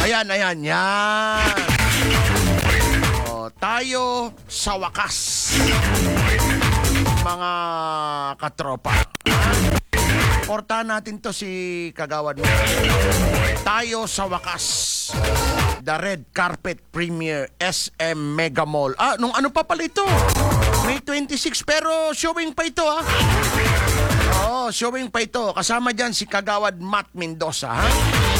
Ayan, yan. Tayo sa wakas, mga katropa. Portahan natin to si Kagawad mo. Tayo sa wakas, the red carpet premiere SM Mega Mall. Nung ano pa pala ito? May 26, pero showing pa ito, ha? Oo, showing pa ito. Kasama dyan si Kagawad Matt Mendoza, ha?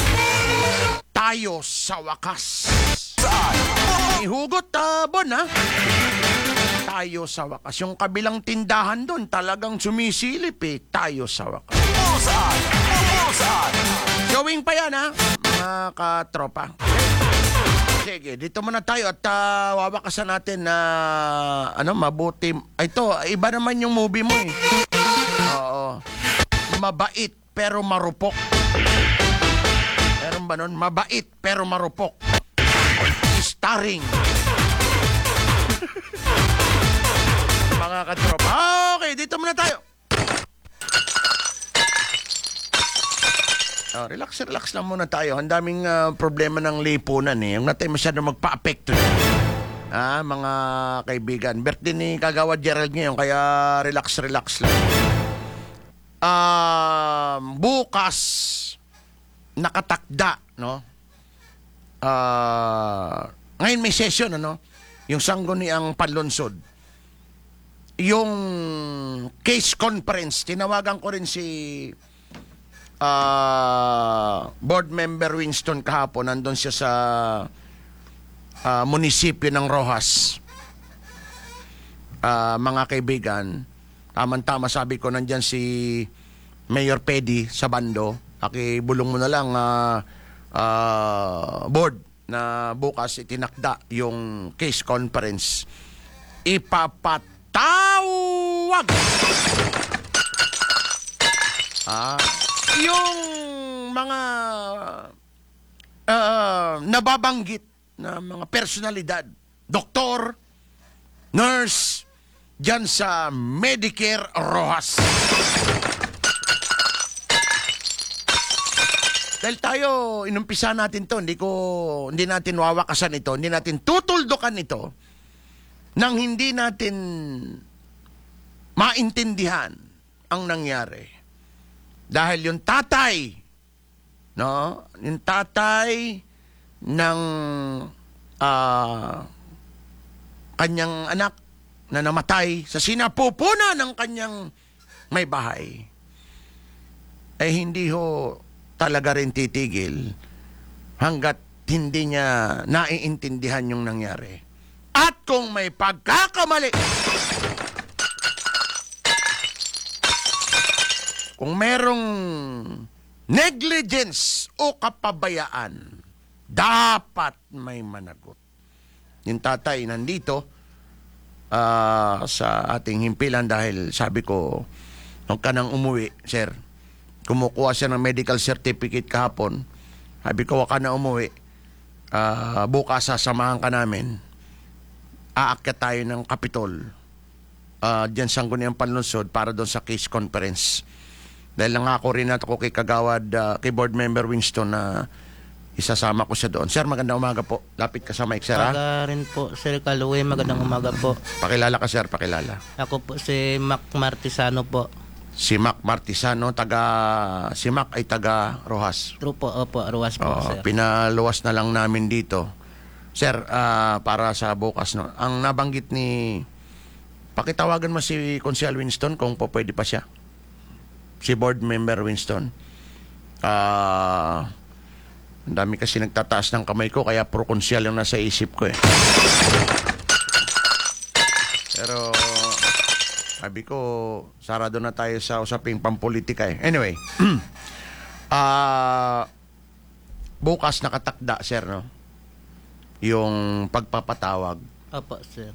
Tayo sa wakas. Ihugot, Bon, ha? Tayo sa wakas. Yung kabilang tindahan doon, talagang sumisilip, eh. Tayo sa wakas. Showing pa yan, ha? Mga katropa. Sige, dito muna tayo at wawakasan natin na mabuti. Ito, iba naman yung movie mo, eh. Oo. Mabait pero marupok. Meron ba nun? Mabait pero marupok. Starring mga katropa. Okay, dito muna tayo. Relax lang muna tayo. Ang daming problema ng lipunan, eh. Yung natin masyado magpa-apekto. Mga kaibigan. Birthday ni Kagawad Gerald ngayon, kaya relax lang. Bukas nakatakda, no? Ngayon may session, yung sangguniang panlunsod. Yung case conference, tinawagan ko rin si board member Winston kahapon. Nandun siya sa munisipyo ng Rojas. Mga kaibigan, tamang-tama sabi ko, nandyan si Mayor Pedi sa bando. Bulong mo na lang, board, na bukas itinakda yung case conference. Ipapatawag yung mga nababanggit na mga personalidad, doktor, nurse, dyan sa Medicare Rojas. Dahil tayo, inumpisa natin to, hindi natin wawakasan ito, hindi natin tutuldukan ito nang hindi natin maintindihan ang nangyari. Dahil yung tatay, yung tatay ng kanyang anak na namatay sa sinapupunan ng kanyang may bahay, ay hindi ho talaga rin titigil hanggat hindi niya naiintindihan yung nangyari. At kung may pagkakamali, kung merong negligence o kapabayaan, dapat may managot. Yung tatay nandito sa ating himpilan dahil sabi ko, nung ka nang umuwi, sir, kumukuha siya ng medical certificate kahapon. Sabi ko, wag ka na umuwi. Bukas sasamahan ka namin. Aakyat tayo ng Kapitol. Diyan sa Sangguniang Panlunsod para doon sa case conference. Dahil nangako rin ako kay Kagawad, kay board member Winston na isasama ko siya doon. Sir, magandang umaga po. Lapit ka sa mic, sir, ha? Umaga rin po, Sir Kaluwi. Magandang umaga po. Pakilala ka, sir. Pakilala. Ako po si Mac Martisano po. Si Mac Martisano, si Mac ay taga Rojas. True po, opo, Rojas po, sir. Pinaluwas na lang namin dito. Sir, para sa bukas, ang nabanggit ni... Pakitawagan mo si Konsyal Winston kung po pwede pa siya. Si board member Winston. Ang dami kasi nagtataas ng kamay ko, kaya pro konsyal yung nasa isip ko, eh. Pero... sabi ko, sarado na tayo sa usaping pampolitika, eh. Anyway, bukas nakatakda, sir, no? Yung pagpapatawag. Opo, sir.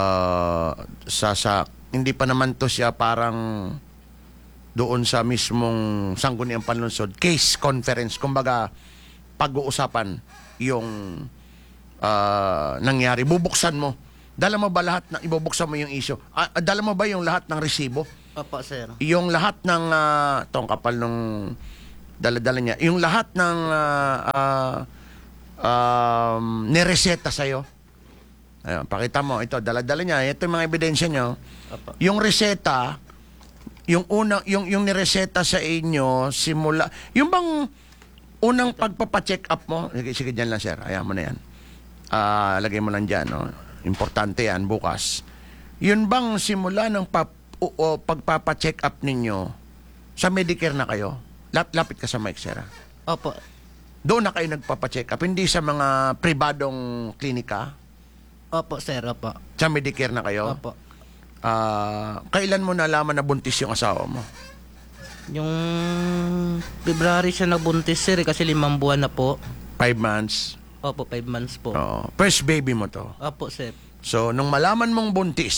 Hindi pa naman to siya parang doon sa mismong Sangguniang Panlunsod. Case conference, kumbaga, pag-uusapan yung nangyari. Bubuksan mo. Dala mo ba lahat na ibubuksan mo yung issue? Dala mo ba yung lahat ng resibo? Opo, sir. Yung lahat ng tong kapal nung dala-dala niya. Yung lahat ng nireseta sa'yo. Ayun, pakita mo. Ito, dala-dala niya. Ito yung mga ebidensya nyo. Opo. Yung reseta, yung nireseta sa inyo, simula, yung bang unang pagpapacheck up mo, sige dyan lang sir, ayan mo na yan. Lagay mo lang dyan, no? Importante yan, bukas. Yun bang simula ng pagpapacheck up ninyo, sa Medicare na kayo? Lapit ka sa mic, sir. Opo. Doon na kayo nagpapacheck up, hindi sa mga pribadong klinika? Opo, sir. Opo. Sa Medicare na kayo? Opo. Kailan mo nalaman na buntis yung asawa mo? Yung February siya nabuntis, sir, kasi 5 buwan na po. 5 months? Opo, 5 months po. Oo. First baby mo to. Opo, sir. So, nung malaman mong buntis,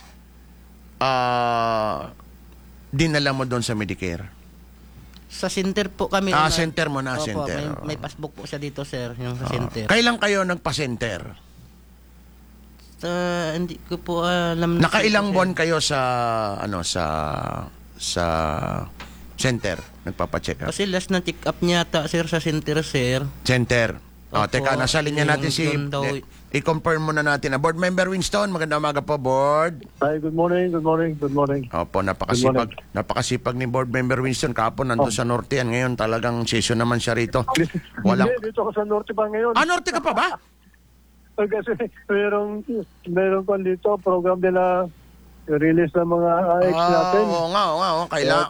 dinala mo doon sa Medicare? Sa center po kami. Center mo na, Opo, center. may passbook po siya dito, sir, yung sa center. Kailan kayo nagpa-center? Hindi ko po alam. Nakailang buwan kayo sa center nagpapa-check up? Kasi last na check up niya ta, sir, sa center, sir. Center. Opo, Teka, nasa linya natin si yun daw. i-confirm muna natin na Board Member Winston. Magandang umaga po, Board. Hi, good morning. Opo, napakasipag ni Board Member Winston. Kahapon nandun sa Norte yan. Ngayon talagang session naman siya rito. Walang... Hindi, dito ako sa Norte pa ngayon. Norte ka pa ba? Kasi merong pa dito, program nila release ng mga AX natin. Oo nga. Kailangan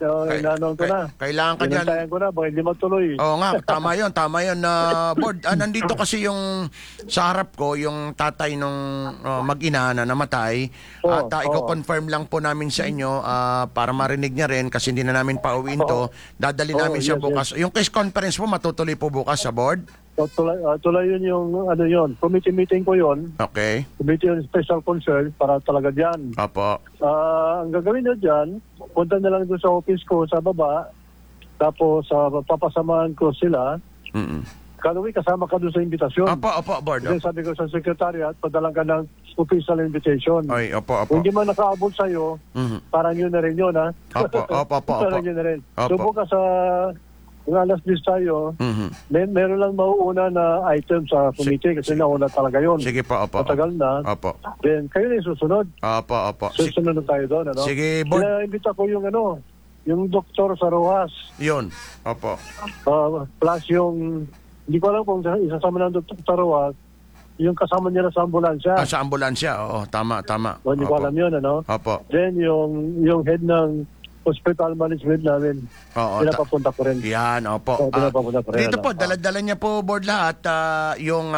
ka dyan. Pinantayan ko na, baka hindi matuloy. Oo nga, tama yun. Board, nandito kasi yung sa harap ko, yung tatay nung mag-ina na namatay. At i-confirm lang po namin sa inyo para marinig niya rin kasi hindi na namin pauwiin to. Dadali namin siya bukas. Yung case conference po, matutuloy po bukas sa board? Tuloy yun yung committee meeting ko yun. Okay. Committee on special concern para talaga dyan. Opo. Ang gagawin nyo dyan, punta na lang doon sa office ko sa baba, tapos papasamahan ko sila. Kalawi, kasama ka doon sa invitasyon. Opo, board. Then sabi ko sa secretariat, padalang ka ng official invitation. Ay, opo. Kung hindi man nakaabot sa'yo, parang yun na rin yun, ha? Opo. Parang yun na rin. Opo. Subukan sa alas 10 tayo, meron lang mauuna na item sa committee kasi nauna talaga yun. Sige po, opo. Matagal na. Opo. Then, kayo na yung susunod. Opo. Susunod na tayo doon, ano? Sige, board. Kaya-invita ko yung doktor sa Rojas. Yun. Opo. Plus yung, hindi ko alam kung isasama ng doktor sa Rojas, yung kasama niya sa ambulansya. Sa ambulansya, oo. Tama. Hindi ko alam yun, ano? Opo. Then, yung head ng hospital management namin, pinapapunta ko rin. Yan, opo. Pinapapunta ko rin. Dito po, dala-dala niya po, board lahat, yung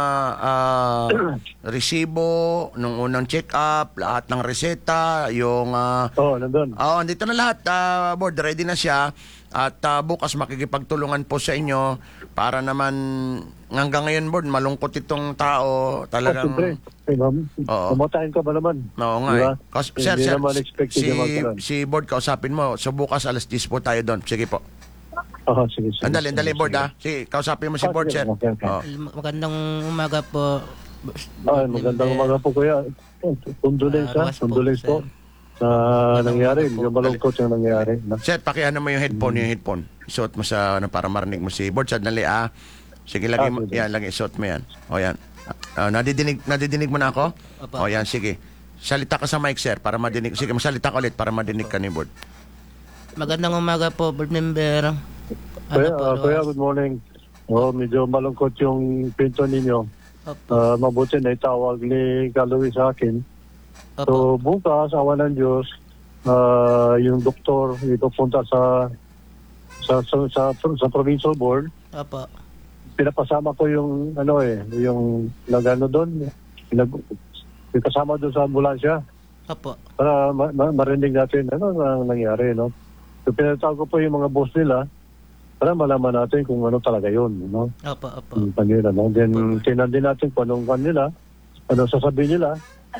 resibo, nung unang check-up, lahat ng reseta, yung... nandun. Andito na lahat, board, ready na siya. At bukas makikipagtulungan po sa inyo para naman hanggang ngayon, board, malungkot itong tao. Talagang... Siyempre. Kumatahin ka ba naman? Oo nga. Diba? Sir, Hindi naman expected yung magkaroon. si board, kausapin mo. So bukas alas 10 po tayo doon. Sige po. Sige. Andali, board ha. Sige, kausapin mo si board, sir. Okay. Magandang umaga po. Magandang umaga po, kuya. Condolence po sa nangyari. Yung malungkot yung nangyari. Sir, pakiano mo yung headphone. Isuot mo sa, para marinig mo si board. Sandali, Sige, lagay mo. Yan, isuot mo yan. O, yan. Nadidinig mo na ako? Opo. O, yan, sige. Salita ka sa mic, sir, para madinig. Sige, masalita ka ulit para madinig ka ni board. Magandang umaga po, board member. Kuya, good morning. Medyo malungkot yung pinto ninyo. Mabuti na itawag ni Kaloy sa akin. So, bukas, awa ng Diyos, yung doktor ipupunta sa provincial board. Opo. Pinapasama ko yung yung nagano doon, kasama doon sa ambulansya. Opo. Para marinig natin ano ang nangyari, no? So pinatawag ko po yung mga boss nila para malaman natin kung ano talaga yun, no? Opo. Yung kanila, no? Then tinandin natin kung anong kanila, ano sasabihin nila.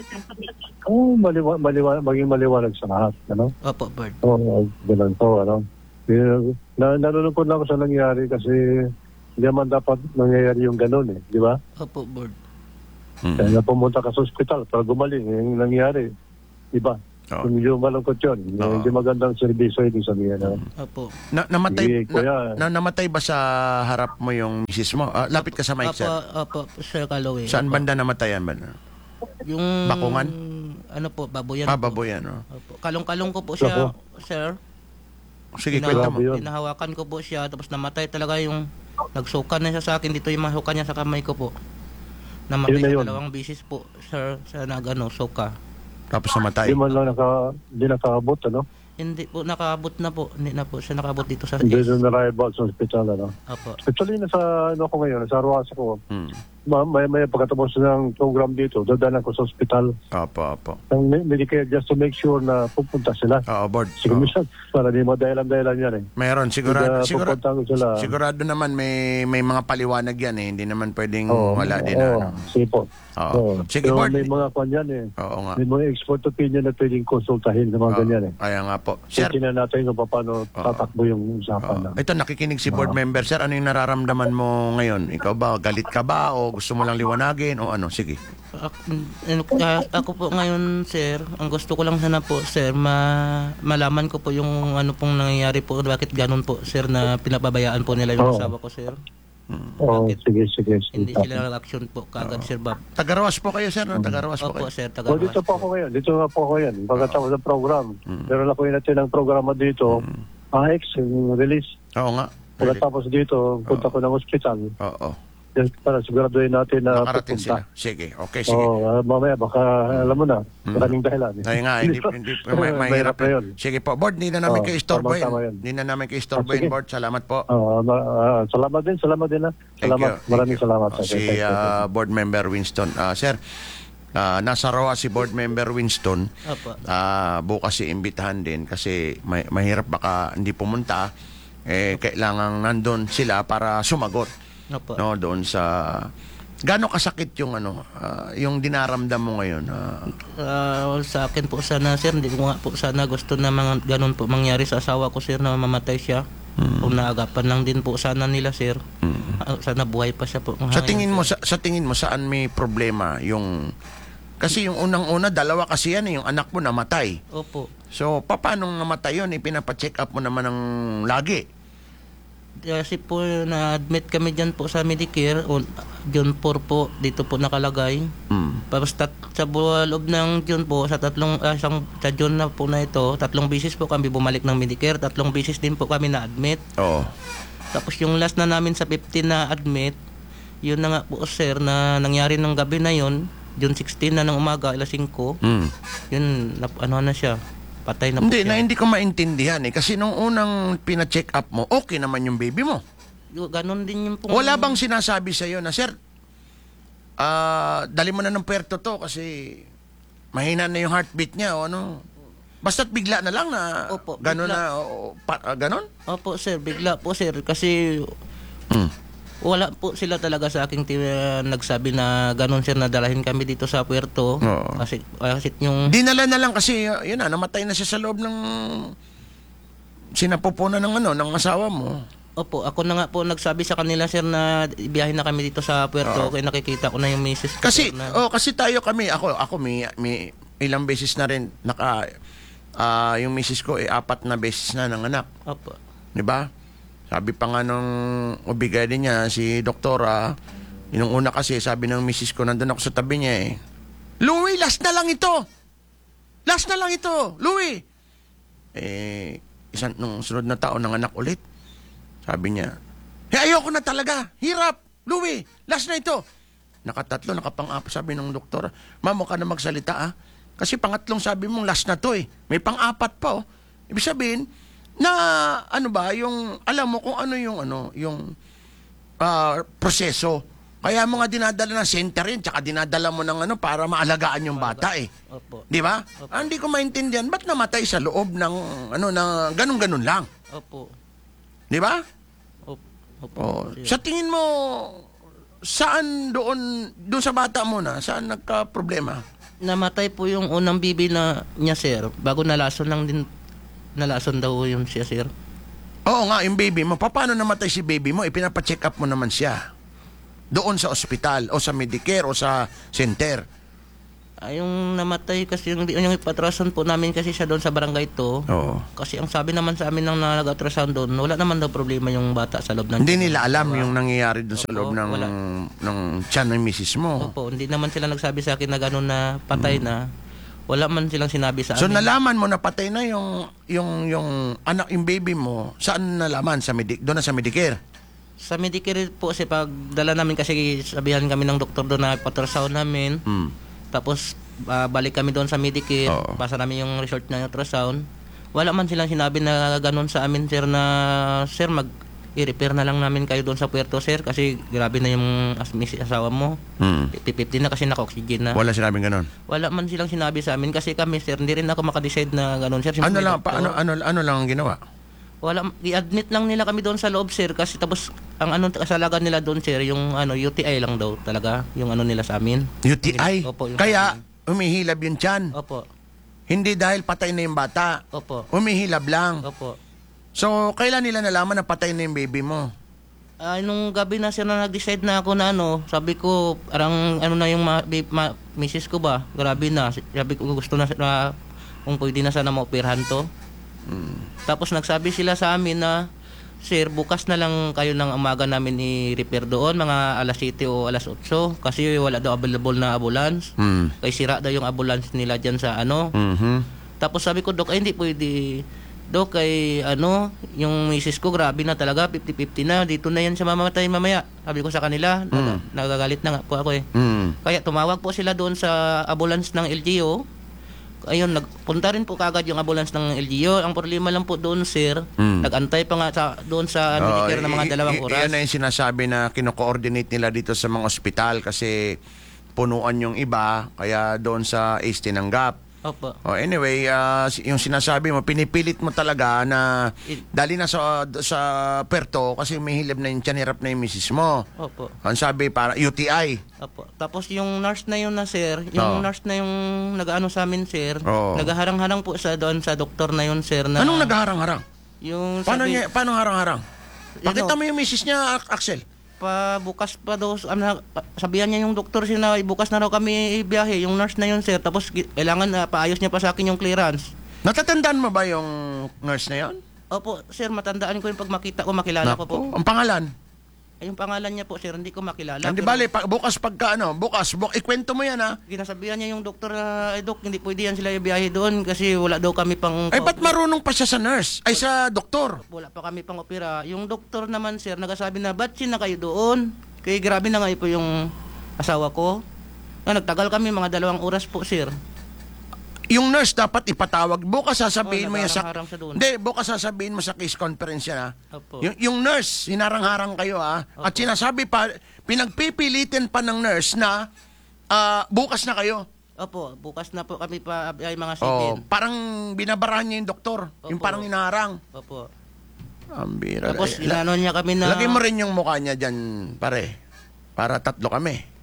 Maging maliwanag sa lahat, ano? Opo, board. Ganun po, ano? Nalulungkot na ako sa nangyari kasi hindi naman dapat nangyayari yung ganun, di ba? Opo, board. Kaya pumunta ka sa ospital para gumaling, yung nangyari, di ba? Oo. Medyo malungkot yun. Oo. Hindi magandang servisyo ito sabihin. Opo. Namatay, Sige, kuya. namatay ba sa harap mo yung misis mo? Lapit ka sa mic, sir. Opo, Sir Kaloy. Saan Opo. banda namatayan ba? Yung... Bakungan? Ano po, baboyan. Baboyan, no? Opo. Kalong-kalong ko po siya, sir. Sige, Pinahawakan kwento mo. yun. Pinahawakan ko po siya, tapos namatay talaga yung... Nagsuka na siya sa akin, dito yung masuka niya sa kamay ko po. Namatay Yun na siya yun. 2 beses po, sir, sa suka. Tapos namatay. Hindi man lang hindi nakaabot, ano? Hindi po nakaabot na po. Hindi na po siya nakaabot dito sa Hindi na arrival sa hospital, ano? Opo. Actually, nasa ano ko ngayon, nasa Ruasa ko. Hmm. May pagkatapos ng program dito, dadaan ako sa hospital Opo. ng Medicare just to make sure na pupunta sila. Board. Siguro minsan, para di madahilan-dahilan yan eh. Meron, sigurado, Pupunta ko sila. sigurado naman may mga paliwanag yan eh. Hindi naman pwedeng wala din. Oo, sige po. Oo. Oo. Sige, Pero Bart. may mga kwan yan eh. Oo nga. May mga expert opinion na pwedeng konsultahin sa mga ganyan eh. Kaya nga po. Sir, Tingnan natin kung paano tatakbo yung usapan na. ito nakikinig si board member. Sir, ano yung nararamdaman mo ngayon? Ikaw ba, galit ka ba? O gusto mo lang liwanagin? O ano? Sige. Ako po ngayon, sir, ang gusto ko lang sana po, sir, malaman ko po yung ano pong nangyayari po, bakit ganun po, sir, na pinapabayaan po nila yung asawa ko, sir. Oo, sige. Hindi sila nag-action po kagad, Sir Bob. Tagarawas po kayo, sir. No? Tagarawas po Opo, kayo. sir, O, dito po ako ngayon. Dito nga po ako yan. Pagkatapos ng program. Meron ako natin ng programa dito. AX, yung release. Oo nga. Pagkatapos dito, punta ko ng hospital. Oo. Just para siguraduhin natin na Makarating pupunta. sila. Sige. Okay, sige. Mamaya baka, alam mo na, maraming dahilan. Ay nga, hindi mahirap na yun. Sige po, board, hindi na namin kayo istorbohin. tama yun. Hindi na namin kayo istorbohin, Sige. board. Salamat po. Salamat din. Thank Salamat. you. Maraming salamat. Si Thank you. board member Winston. Sir, nasa rawa si board member Winston. Opo. Bukas iimbitahan din kasi mahirap baka hindi pumunta. Kailangan nandun sila para sumagot. Opo. No, doon sa gaano kasakit yung yung dinaramdam mo ngayon? Sa akin po sana, sir, hindi ko nga po sana gusto na mga ganun po mangyari sa asawa ko, sir, na mamatay siya. Kung naagapan lang din po sana nila, sir. Sana buhay pa siya po. Sa tingin mo sa tingin mo saan may problema yung kasi yung unang-una dalawa kasi yan yung anak mo namatay. Opo. So paano namatay yun? Ipinapa-check up mo naman ng lagi. Kasi po na-admit kami dyan po sa Medicare, June 4 po, dito po nakalagay. Tapos sa loob ng June po, sa June na po na ito, 3 beses po kami bumalik ng Medicare, 3 beses din po kami na-admit. Oo. Tapos yung last na namin sa 15 na admit, yun na nga po, sir, na nangyari ng gabi na yun, June 16 na ng umaga, alas 5, yun, ano na siya, patay na po siya. Hindi ko maintindihan kasi nung unang pina-check up mo, okay naman yung baby mo. Ganon din yung pong... Wala bang sinasabi sa iyo na, sir, dali mo na ng puerto to kasi mahina na yung heartbeat niya o ano? Basta't bigla na lang na Opo, gano'n bigla. na, gano'n? Opo, sir, bigla po, sir, kasi wala po sila talaga sa aking nagsabi na ganon, sir, na dalahin kami dito sa puerto. Oo. Kasi yung... Dinala na lang kasi, yun na, namatay na siya sa loob ng sinapupunan ng asawa mo. Opo, ako na nga po nagsabi sa kanila, sir, na ibiyahin na kami dito sa puerto. Kaya nakikita ko na yung misis ko, Kasi, sir, na... kasi ako may ilang beses na rin yung misis ko 4 na beses na ng anak. Opo. Di ba? Sabi pa nga nung obigay din niya, si doktora, yung una kasi, sabi ng misis ko, nandun ako sa tabi niya Louie, last na lang ito! Last na lang ito! Louie! Nung sunod na taon, ng anak ulit. Sabi niya, ayoko na talaga! Hirap! Louie, last na ito! Nakatatlo, nakapang-apat, sabi ng doktora, ma'am, ka na magsalita Kasi pangatlong sabi mong last na to May pang-apat pa Ibig sabihin, na yung alam mo kung ano yung proseso. Kaya mo nga dinadala ng center tsaka dinadala mo ng para maalagaan yung bata Opo. Di ba? Hindi ko maintindihan ba't namatay sa loob ng na ganun-ganun lang. Opo. Di ba? Opo. Sa tingin mo saan doon sa bata mo saan nagka-problema? Namatay po yung unang bibi niya, sir. Bago nalason daw yun siya, sir. Oo nga, yung baby mo. Paano namatay si baby mo? Ipinapa-check up mo naman siya. Doon sa ospital, o sa Medicare, o sa center. Yung namatay kasi yung ipatrasan po namin kasi siya doon sa barangay to. Oo. Kasi ang sabi naman sa amin ng nag-atrasan doon, wala naman daw problema yung bata sa loob ng Hindi nila alam yung nangyayari doon sa Opo, loob ng wala. tiyan ng misis mo. Opo, hindi naman sila nagsabi sa akin na gano'n na patay na. Wala man silang sinabi sa So amin. nalaman mo na patay na yung anak, yung baby mo. Saan nalaman? Doon na sa Medicare? Sa Medicare po kasi pagdala namin kasi sabihan kami ng doktor doon na ipatrasound namin. Tapos balik kami doon sa Medicare, Oo. pasa namin yung result ng ultrasound. Wala man silang sinabi na gano'n sa amin, sir, na sir, i-repair na lang namin kayo doon sa Puerto, sir, kasi grabe na yung asawa mo. 50-50 na kasi naka-oxygen na. Wala sinabing ganun. Wala man silang sinabi sa amin kasi kami, sir, hindi rin ako makadecide na gano'n, sir. Ano Siyempre, lang, doktor. ano lang ang ginawa? Wala, i-admit lang nila kami doon sa loob, sir, kasi tapos ang kasalagan nila doon, sir, yung UTI lang daw talaga, yung nila sa amin. UTI? Opo, yung Kaya sa umihilab yung tiyan. Opo. Hindi dahil patay na yung bata. Opo. Umihilab lang. Opo. So, kailan nila nalaman na patay na yung baby mo? Nung gabi na siya na nag-decide na ako na sabi ko, parang na yung misis ko ba, grabe na. Sabi ko gusto na kung pwede na sana maoperahan to. Tapos nagsabi sila sa amin na, sir, bukas na lang kayo ng umaga namin i-repair doon, mga alas 7 o alas 8, kasi wala daw available na ambulance. Kaya sira daw yung ambulance nila dyan sa Tapos sabi ko, Dok, ay hindi pwede. Dok, kay yung misis ko, grabe na talaga, 50-50 na, dito na yan siya mamamatay mamaya. Sabi ko sa kanila, nagagalit na nga po ako eh. Kaya tumawag po sila doon sa ambulance ng LGU. Ayun, nagpunta rin po kagad yung ambulance ng LGU. Ang problema lang po doon, sir, nag-antay pa nga doon sa Medicare ng mga 2 oras. Iyan na yung sinasabi na kino-coordinate nila dito sa mga ospital kasi punuan yung iba, kaya doon sa ACE tinanggap. Opo. Anyway, yung sinasabi mo, pinipilit mo talaga na dali na sa Puerto kasi may hilab na yung tiyanirap na yung misis mo. Opo. Ang sabi, para UTI. Opo. Tapos yung nurse na yun na, sir, nurse na yung nag-ano sa amin, sir, Oo. naghaharang-harang po doon sa doktor na yun, sir. Na, Anong nagharang-harang? Yung Paano harang-harang? Pakita mo yung misis niya, Axel. bukas pa daw, sabihan niya yung doktor siya na bukas na raw kami ibiyahe, yung nurse na yun, sir. Tapos kailangan paayos niya pa sa akin yung clearance. Natatandaan mo ba yung nurse na yon? Opo, sir, matandaan ko yung pag makita ko, makilala ko po. Ang pangalan? Ay, yung pangalan niya po, sir, hindi ko makilala. Hindi pero bale, bukas ikwento mo yan ha. ginasabihan niya yung doktor na, Dok, hindi pwede yan sila ibiyahe doon kasi wala daw kami pang... Ay, ba't marunong pa siya sa nurse? Ay, sa doktor? Wala pa kami pang opera. Yung doktor naman, sir, nagsasabi na, ba't na kayo doon? Kaya grabe na nga po yung asawa ko. Nagtagal kami, mga 2 oras po, sir. Yung nurse dapat ipatawag. Bukas sasabihin mo yan sa... nagharang-harang siya doon. Hindi, bukas sasabihin mo sa case conference yan ha. Opo. Yung nurse, hinarang-harang kayo ha. At sinasabi pa, pinagpipilitin pa ng nurse na bukas na kayo. Opo, bukas na po kami pa ay mga Oh, 7. parang binabarahan niya yung doktor. Yung Opo. parang hinaharang. Opo. Ang bira. Tapos inano niya kami na... Lagay mo rin yung mukha niya dyan, pare. Para 3 kami.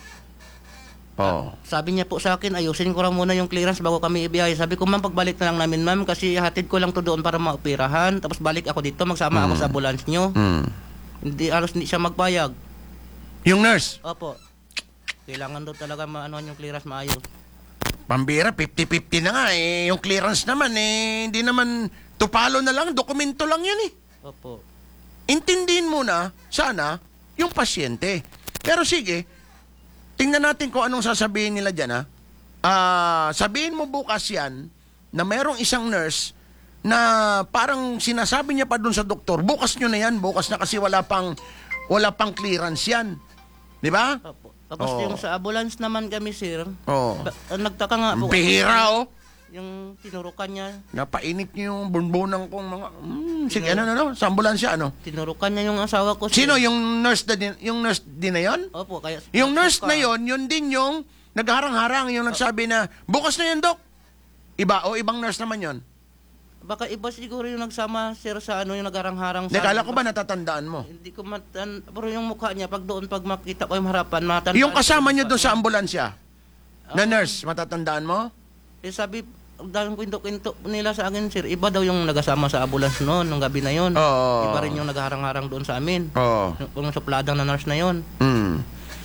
Oh. Sabi niya po sa akin, ayusin ko lang muna yung clearance bago kami ibiyahe. Sabi ko, ma'am, pagbalik na lang namin, ma'am, kasi hatid ko lang to doon para maoperahan. Tapos balik ako dito, magsama ako sa ambulance nyo. Hindi siya magpayag. Yung nurse, Opo. Kailangan daw talaga maanohan yung clearance maayos. pambira, 50-50 na nga eh. Yung clearance naman eh, hindi naman tupalo na lang, dokumento lang yun eh. Opo. Intindihin muna, sana, yung pasyente. Pero sige, tingnan natin kung anong sasabihin nila dyan ha. Sabihin mo bukas yan na mayroong isang nurse na parang sinasabi niya pa dun sa doktor, bukas nyo na yan, bukas na kasi wala pang clearance yan. Di ba? Opo. Tapos yung sa ambulance naman kami, sir, Oh. nagtaka nga po. Bihira oh. Yung tinurukan niya, Napainit niyo yung bunbunang kong mga... sige, ano, sa ambulansya, ano? tinurukan niya yung asawa ko. Sir. Sino? Yung nurse din na yon? Opo, kaya... Yung nurse na yon, yun din yung nagharang-harang, yung nagsabi na, bukas na yan, Dok. Iba, o ibang nurse naman yon. Baka iba siguro yung nagsama, sir, sa yung nagarang-harang sa... Kala ko ba natatandaan mo? Hindi ko pero yung mukha niya, pag makita ko yung harapan, matandaan. Yung kasama niyo doon sa ambulansya, na nurse, matatandaan mo? Sabi, dahil kwento-kwento nila sa akin, sir, iba daw yung nagasama sa ambulance noon, nung gabi na yon. Oo. Iba rin yung nagharang-harang doon sa amin. Oo. Yung supladang na nurse na yon. Mm.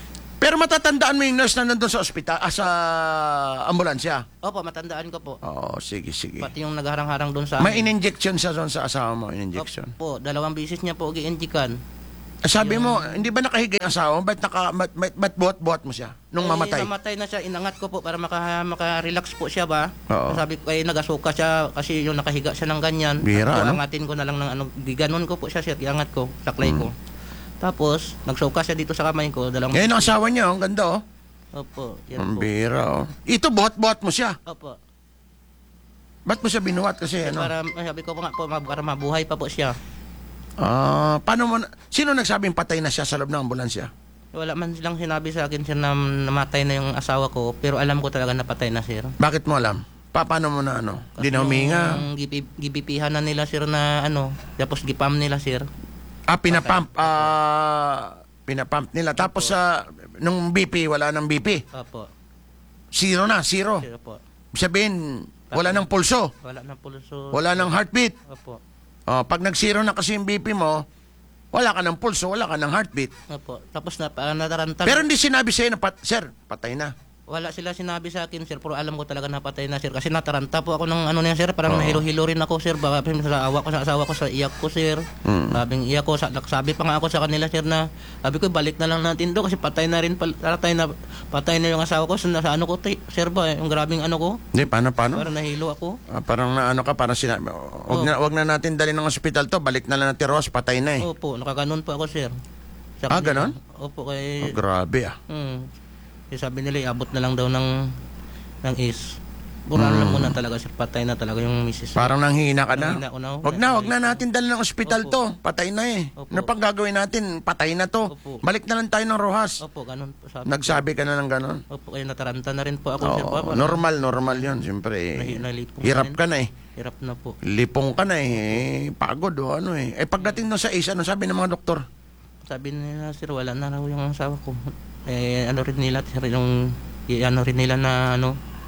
Pero matatandaan mo yung nurse na nandun sa ospital, sa ambulansya. Opo, matandaan ko po. Oo, sige, sige. Pati yung nagharang-harang doon sa May in-injection siya doon sa asawa mo, in-injection. Opo, 2 beses niya po gi-injikan. Sabi mo, hindi ba nakahiga yung asawa mo? Ba't buhat-buhat mo siya nung mamatay? Namatay na siya, inangat ko po para maka-relax po siya ba. Oo. Sabi ko, nagasuka siya kasi yung nakahiga siya ng ganyan. Bihira, ano? Angatin ko na lang ng giganon ko po siya, iangat ko, saklay ko. Tapos, nagsuka siya dito sa kamay ko. Ngayon ang asawa niya, ang ganda, oh. Opo, yan Ang po. bihira, oh. Ito, buhat-buhat mo siya. Opo. Ba't mo siya binuhat kasi, ano? Para, sabi ko po nga po, para mabuhay pa po siya. Paano mo, sino nagsabing patay na siya sa loob ng ambulansya? Wala man silang sinabi sa akin, sir, na namatay na yung asawa ko. Pero alam ko talaga napatay na, sir. Bakit mo alam? Paano mo na, ano? Hindi na huminga? Yung gibipihan na nila, sir, na tapos gipam nila, sir. Pinapump nila. Tapos, nung BP, wala nang BP. Opo. Zero na, zero. Sir, opo. Sabihin, wala nang pulso. Wala na pulso. Wala nang heartbeat. Opo. Pag nag-zero na kasi yung BP mo, wala ka ng pulso, wala ka ng heartbeat. Opo. Tapos nataranta. Pero hindi sinabi sa'yo na, sir, patay na. Wala sila sinabi sa akin, sir, pero alam ko talaga napatay na, sir. Kasi nataranta po ako ng niya, sir. Parang nahilo-hilo rin ako, sir. Baka sa asawa ko, sa iyak ko, sir. Sabing iyak ko, sabi pa nga ako sa kanila, sir, na sabi ko, balik na lang natin doon kasi patay na yung asawa ko. Sa ano ko, sir, ba, yung grabing ano ko. Hindi, paano? Parang nahilo ako. Parang parang sinabi, wag na natin dali ng ospital to, balik na lang natin Ross, patay na eh. Opo, nakaganon po ako, sir. Ganon? Opo, kay... Grabe Sabi nila, iabot na lang daw ng is. Buran lang muna talaga, sir. Patay na talaga yung misis. Parang nanghina ka na. Nanghina ko na. Wag na natin dali ng ospital to. Patay na eh. Opo. Ano pang gagawin natin? Patay na to. Opo. Balik na lang tayo ng Rojas. Opo, ganun po sabi. Nagsabi ka na ng ganon. Opo, kaya nataranta na rin po ako, sir. Oo, normal yun. Siyempre, Nalipong hirap ka na eh. Hirap na po. Lipong ka na eh. Pagod o ano eh. Pagdating doon sa isa, ano sabi ng mga doktor? Sabi nila, sir, wala na raw yung asawa ko. Ano rin nila, sir, yung ano rin nila na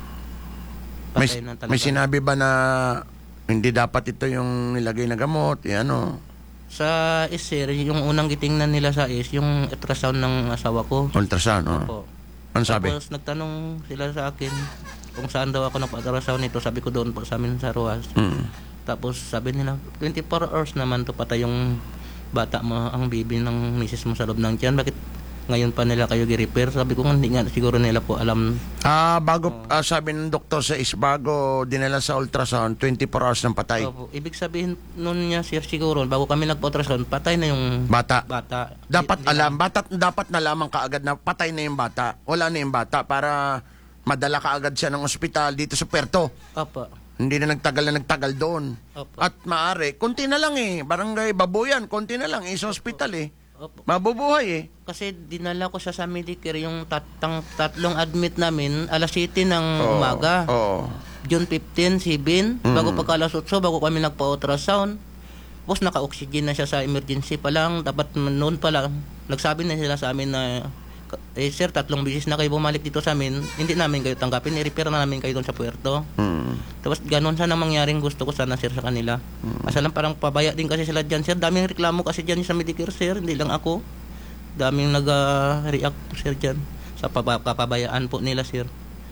patay na talaga. May sinabi ba na hindi dapat ito yung nilagay na gamot? Ano? Sa sir, yung unang gitingnan nila sa yung ultrasound ng asawa ko. Ultrasound, Opo. Ano sabi? Tapos nagtanong sila sa akin kung saan daw ako nagpa-ultrasound nito. Sabi ko doon po sa amin sa Ruas. Tapos sabi nila, 24 hours naman to patay yung bata mo, ang baby ng misis mo sa loob ng tiyan. Bakit ngayon pa nila kayo gi-repair? Sabi ko, hindi nga siguro nila po alam. Sabi ng doktor sa bago dinala sa ultrasound, 24 hours ng patay. Opo. Ibig sabihin nun niya, sir, siguro, bago kami nagpa-ultrasound, patay na yung Bata. Dapat Dapat nalaman kaagad na patay na yung bata. Wala na yung bata para madala kaagad siya ng ospital dito sa Puerto. Opo. Hindi na nagtagal doon. Opo. At maaari, konti na lang eh. Barangay Babuyan, konti na lang eh, sa ospital eh. Opo. Mabubuhay eh. Kasi dinala ko siya sa Medicare, yung tatlong admit namin, alas 7 ng umaga. Oo. June 15, 7, bago pagka alas 8, bago kami nagpa-ultrasound. Tapos naka-oxygen na siya sa emergency pa lang. Dapat noon pa lang, nagsabi na sila sa amin na, sir, 3 beses na kayo bumalik dito sa amin, hindi namin kayo tanggapin, i-repair na namin kayo doon sa Puerto. Tapos ganun sana mangyaring gusto ko sana, sir, sa kanila. Kasi lang parang pabaya din kasi sila dyan, sir. Daming reklamo kasi dyan sa Medicare, sir, hindi lang ako. Daming nag-react, sir, dyan sa kapabayaan po nila, sir.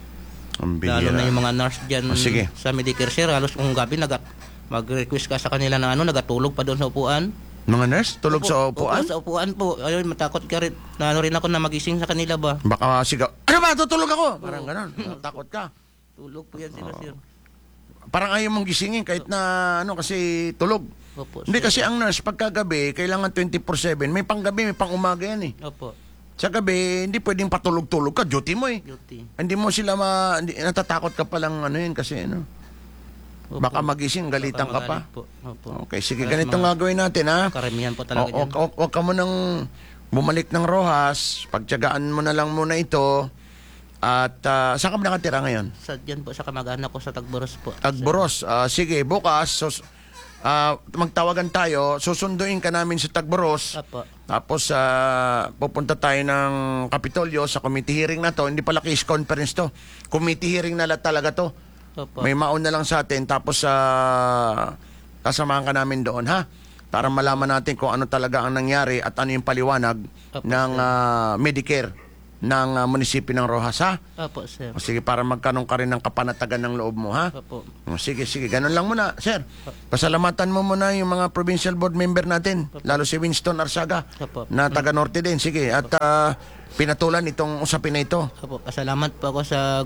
Ang bihira. Lalo na yung mga nurse dyan sige. sa Medicare, sir. Halos kung gabi mag-request ka sa kanila na nagatulog pa doon sa upuan. Mga nurse, tulog sa upuan? Opo, sa upuan po. Ayun, matakot ka rin. Rin ako na magising sa kanila ba? Baka sigaw, ano ba, tutulog ako? Parang ganon, takot ka. Tulog po yan sila, sir. Parang ayaw mong gisingin kahit na kasi tulog. Opo, Hindi sir. kasi ang nurse, pagkagabi, kailangan 24/7. May panggabi, may pang-umaga yan eh. Opo, Sa gabi, hindi pwedeng patulog-tulog ka. Duty mo eh. guilty. Hindi mo sila natatakot ka palang yun kasi Opo. baka magising, galitan ka pa. Magalit po. Opo. Okay, sige, Kaya ganito mga gagawin natin ha. Karamihan po talaga dyan. Huwag ka mo nang bumalik ng Rojas. Pagtiyagaan mo na lang muna ito. At saan ka ba nakatira ngayon? Sa dyan po, sa kamag-anak ko sa Tagboros po. Tagboros. Sige, bukas magtawagan tayo. Susunduin ka namin sa Tagboros. Opo. Tapos pupunta tayo ng Kapitolyo sa committee hearing na to. Hindi pala case conference to. Committee hearing na talaga to. Opo. May maon na lang sa atin. Tapos kasamahan ka namin doon, ha? Para malaman natin kung ano talaga ang nangyari at ano yung paliwanag Opo, ng Medicare. ng munisipyo ng Rojas, ha? Opo, sir. O sige, para magkaroon ka rin ng kapanatagan ng loob mo, ha? Opo. O sige, ganun lang muna, sir. Pasalamatan mo muna yung mga provincial board member natin, lalo si Winston Arsaga, Opo. na taga-norte din. Sige, at pinatulan itong usapin na ito. Opo, pasalamat po ako sa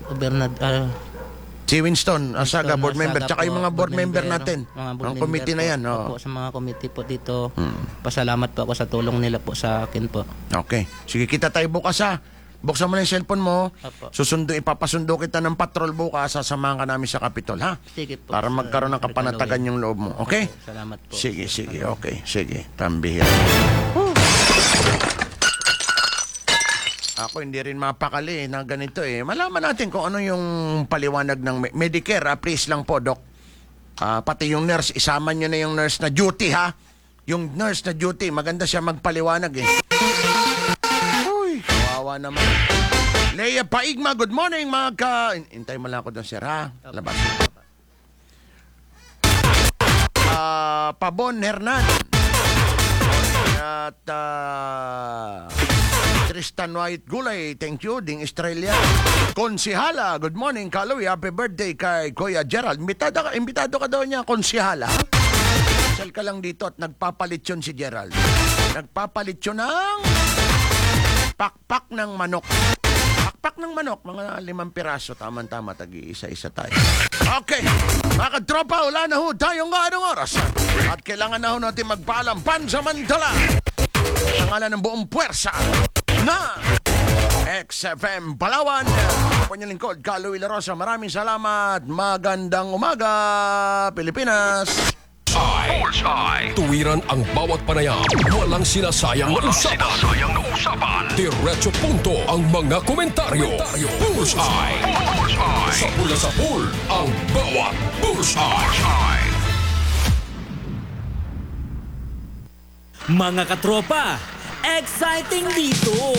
Si Winston Arsaga, board member, tsaka po, yung mga board member natin, mga board ang committee na member yan. po. Oh. Opo, sa mga committee po dito. Pasalamat po ako sa tulong nila po sa akin po. Okay. Sige, kita tayo bukas, ha? Buksan mo na yung cellphone mo. Opo. Ipapasundo kita ng patrol bukas. Sasamahan ka namin sa Capitol, ha? Sige po. Para magkaroon ng kapanatagan yung loob mo. Okay? Salamat po. Sige. Okay. Sige. Tambihir. Ako hindi rin mapakali na ganito eh. Malaman natin kung ano yung paliwanag ng Medicare. Please lang po, Doc. Pati yung nurse, isama nyo na yung nurse na duty, ha? Yung nurse na duty, maganda siya magpaliwanag eh. Uy, kawawa naman. Leia Paigma, good morning mga Hintay mo lang ako doon, sir, ha? Labas. Pabon Hernan. At Tristan White Gulay, thank you. Ding Estrella. Konsihala, good morning, Kaloy. Happy birthday kay Kuya Gerald. Imbitado ka daw niya, Konsihala. Sal ka lang dito at nagpapalit yun si Gerald. Nagpapalit yun ng pakpak ng manok. Pakpak ng manok, mga 5 piraso. Tama-tama, tag-iisa-isa tayo. Okay, mga katropa, wala na ho tayong anong oras. At kailangan na ho natin magpaalam pansamantala. Sa ngalan ng buong puwersa na XFM Palawan. Ako niyong lingkod, Kaloy La Rosa. Maraming salamat. Magandang umaga, Pilipinas. Tuwiran ang bawat panayam. Walang sinasayang na usapan. Diretso punto ang mga komentaryo. Bullseye. Sa pula sa pool, ang bawat bullseye. Mga katropa, exciting dito!